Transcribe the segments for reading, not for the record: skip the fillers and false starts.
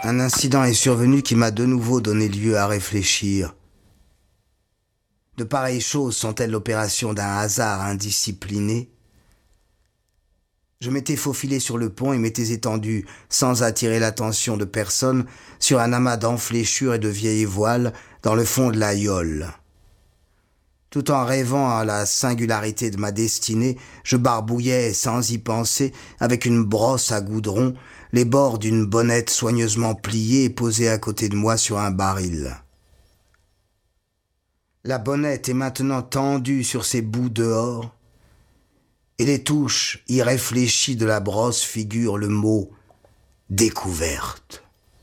Un incident est survenu qui m'a de nouveau donné lieu à réfléchir. De pareilles choses sont-elles l'opération d'un hasard indiscipliné ? Je m'étais faufilé sur le pont et m'étais étendu, sans attirer l'attention de personne, sur un amas d'enfléchures et de vieilles voiles dans le fond de la Yole. Tout en rêvant à la singularité de ma destinée, je barbouillais, sans y penser, avec une brosse à goudron, les bords d'une bonnette soigneusement pliée et posée à côté de moi sur un baril. La bonnette est maintenant tendue sur ses bouts dehors, et les touches irréfléchies de la brosse figurent le mot « découverte ».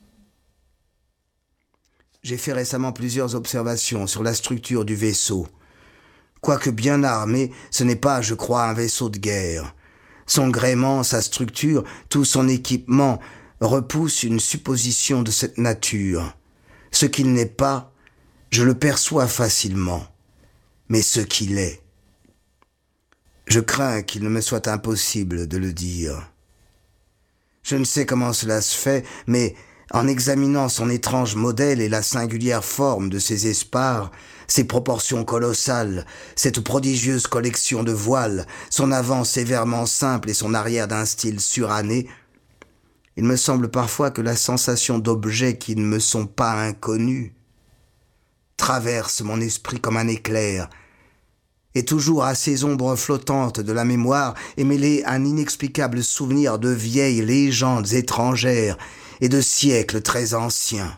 J'ai fait récemment plusieurs observations sur la structure du vaisseau. Quoique bien armé, ce n'est pas, je crois, un vaisseau de guerre. Son gréement, sa structure, tout son équipement repoussent une supposition de cette nature. Ce qu'il n'est pas, je le perçois facilement, mais ce qu'il est, je crains qu'il ne me soit impossible de le dire. Je ne sais comment cela se fait, mais en examinant son étrange modèle et la singulière forme de ses espars, ses proportions colossales, cette prodigieuse collection de voiles, son avant sévèrement simple et son arrière d'un style suranné, il me semble parfois que la sensation d'objets qui ne me sont pas inconnus traverse mon esprit comme un éclair, et toujours à ces ombres flottantes de la mémoire est mêlé un inexplicable souvenir de vieilles légendes étrangères et de siècles très anciens.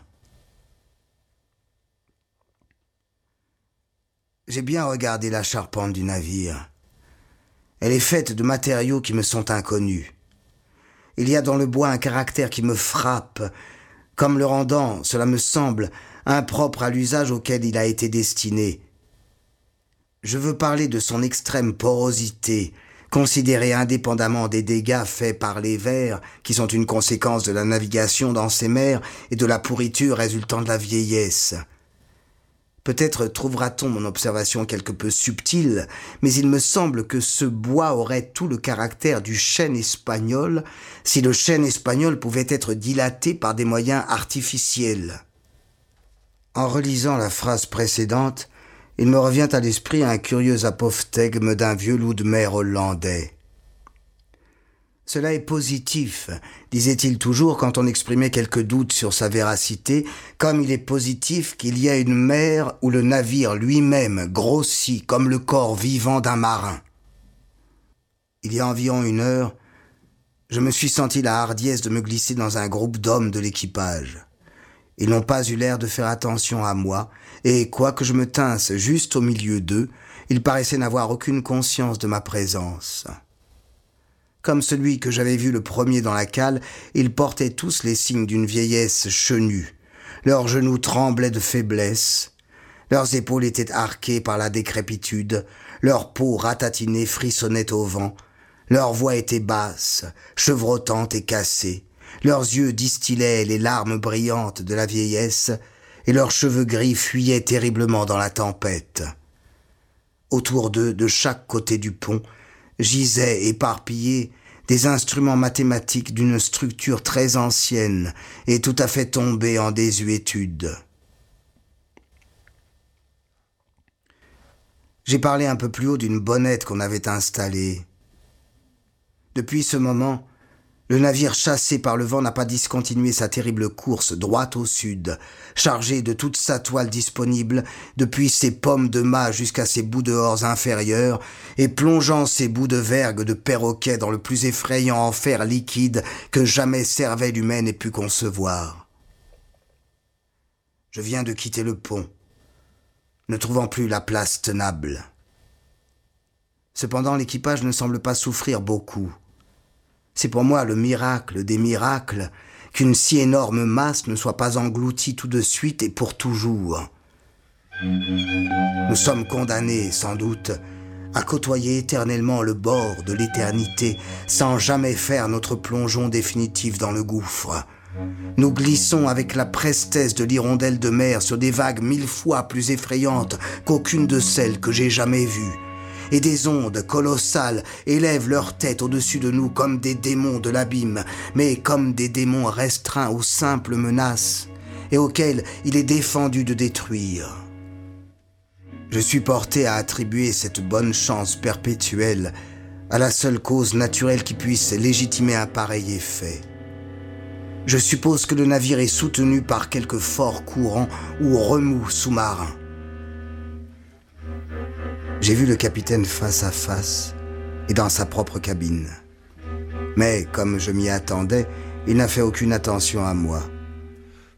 J'ai bien regardé la charpente du navire. Elle est faite de matériaux qui me sont inconnus. Il y a dans le bois un caractère qui me frappe, comme le rendant, cela me semble, impropre à l'usage auquel il a été destiné. Je veux parler de son extrême porosité, considérée indépendamment des dégâts faits par les vers, qui sont une conséquence de la navigation dans ces mers et de la pourriture résultant de la vieillesse. Peut-être trouvera-t-on mon observation quelque peu subtile, mais il me semble que ce bois aurait tout le caractère du chêne espagnol, si le chêne espagnol pouvait être dilaté par des moyens artificiels. En relisant la phrase précédente, il me revient à l'esprit un curieux apophthegme d'un vieux loup de mer hollandais. Cela est positif, disait-il toujours quand on exprimait quelques doutes sur sa véracité, comme il est positif qu'il y a une mer où le navire lui-même grossit comme le corps vivant d'un marin. Il y a environ 1 heure, je me suis senti la hardiesse de me glisser dans un groupe d'hommes de l'équipage. Ils n'ont pas eu l'air de faire attention à moi, et quoique je me tinsse juste au milieu d'eux, ils paraissaient n'avoir aucune conscience de ma présence. Comme celui que j'avais vu le premier dans la cale, ils portaient tous les signes d'une vieillesse chenue. Leurs genoux tremblaient de faiblesse, leurs épaules étaient arquées par la décrépitude, leur peau ratatinée frissonnait au vent, leur voix était basse, chevrotante et cassée. Leurs yeux distillaient les larmes brillantes de la vieillesse, et leurs cheveux gris fuyaient terriblement dans la tempête. Autour d'eux, de chaque côté du pont, gisaient éparpillés des instruments mathématiques d'une structure très ancienne et tout à fait tombés en désuétude. J'ai parlé un peu plus haut d'une bonnette qu'on avait installée. Depuis ce moment, le navire chassé par le vent n'a pas discontinué sa terrible course droite au sud, chargé de toute sa toile disponible, depuis ses pommes de mât jusqu'à ses bouts dehors inférieurs, et plongeant ses bouts de vergue de perroquet dans le plus effrayant enfer liquide que jamais cervelle humaine ait pu concevoir. Je viens de quitter le pont, ne trouvant plus la place tenable. Cependant, l'équipage ne semble pas souffrir beaucoup. C'est pour moi le miracle des miracles qu'une si énorme masse ne soit pas engloutie tout de suite et pour toujours. Nous sommes condamnés, sans doute, à côtoyer éternellement le bord de l'éternité sans jamais faire notre plongeon définitif dans le gouffre. Nous glissons avec la prestesse de l'hirondelle de mer sur des vagues 1000 fois plus effrayantes qu'aucune de celles que j'ai jamais vues. et des ondes colossales élèvent leur tête au-dessus de nous comme des démons de l'abîme, mais comme des démons restreints aux simples menaces et auxquels il est défendu de détruire. Je suis porté à attribuer cette bonne chance perpétuelle à la seule cause naturelle qui puisse légitimer un pareil effet. Je suppose que le navire est soutenu par quelque fort courant ou remous sous-marin. J'ai vu le capitaine face à face et dans sa propre cabine. Mais comme je m'y attendais, il n'a fait aucune attention à moi.